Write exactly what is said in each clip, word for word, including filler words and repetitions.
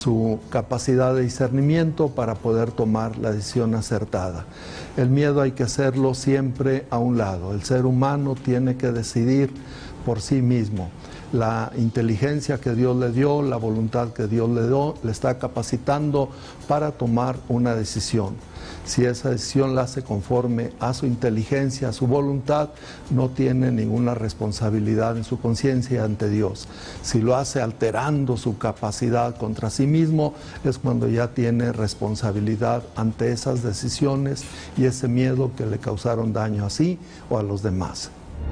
su capacidad de discernimiento para poder tomar la decisión acertada. El miedo hay que hacerlo siempre a un lado. El ser humano tiene que decidir por sí mismo. La inteligencia que Dios le dio, la voluntad que Dios le dio, le está capacitando para tomar una decisión. Si esa decisión la hace conforme a su inteligencia, a su voluntad, no tiene ninguna responsabilidad en su conciencia ante Dios. Si lo hace alterando su capacidad contra sí mismo, es cuando ya tiene responsabilidad ante esas decisiones y ese miedo que le causaron daño a sí o a los demás.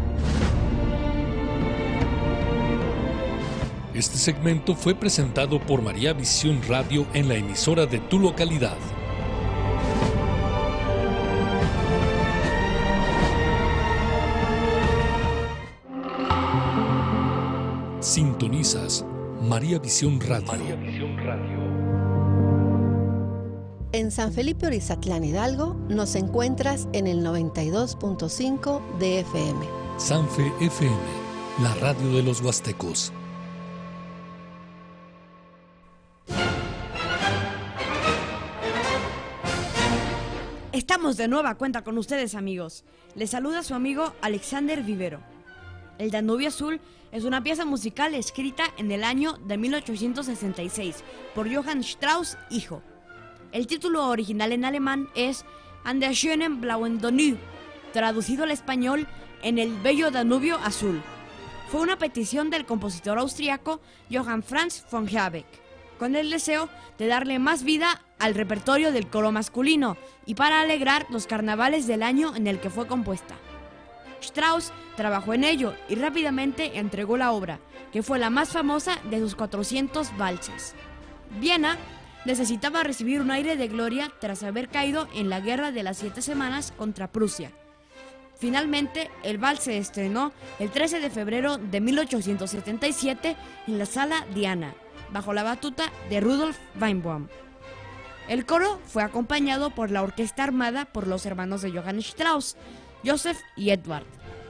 Este segmento fue presentado por María Visión Radio en la emisora de tu localidad. Sintonizas María Visión Radio. María Visión Radio. En San Felipe Orizatlán, Hidalgo, nos encuentras en el noventa y dos punto cinco de F M. Sanfe F M, la radio de los huastecos. Estamos de nueva cuenta con ustedes, amigos. Les saluda su amigo Alexander Vivero. El Danubio Azul es una pieza musical escrita en el año de mil ochocientos sesenta y seis por Johann Strauss, hijo. El título original en alemán es An der schönen blauen Danube, traducido al español en el bello Danubio Azul. Fue una petición del compositor austriaco Johann Franz von Habeck, con el deseo de darle más vida al repertorio del coro masculino y para alegrar los carnavales del año en el que fue compuesta. Strauss trabajó en ello y rápidamente entregó la obra, que fue la más famosa de sus cuatrocientos valses. Viena necesitaba recibir un aire de gloria tras haber caído en la Guerra de las Siete Semanas contra Prusia. Finalmente, el vals se estrenó el trece de febrero de mil ochocientos setenta y siete en la Sala Diana, bajo la batuta de Rudolf Weinbaum. El coro fue acompañado por la orquesta armada por los hermanos de Johann Strauss, Joseph y Edward.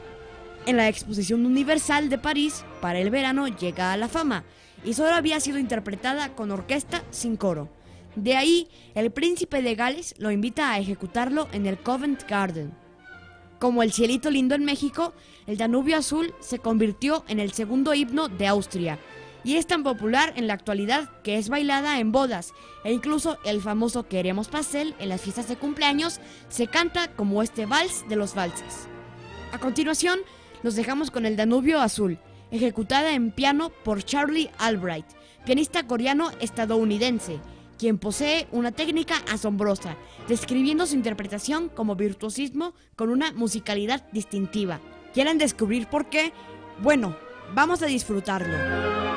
En la Exposición Universal de París, para el verano llega a la fama, y solo había sido interpretada con orquesta sin coro. De ahí, el príncipe de Gales lo invita a ejecutarlo en el Covent Garden. Como el cielito lindo en México, el Danubio Azul se convirtió en el segundo himno de Austria, y es tan popular en la actualidad que es bailada en bodas, e incluso el famoso Queremos pastel en las fiestas de cumpleaños se canta como este vals de los valses. A continuación, los dejamos con el Danubio Azul, ejecutada en piano por Charlie Albright, pianista coreano estadounidense, quien posee una técnica asombrosa, describiendo su interpretación como virtuosismo con una musicalidad distintiva. ¿Quieren descubrir por qué? Bueno, vamos a disfrutarlo.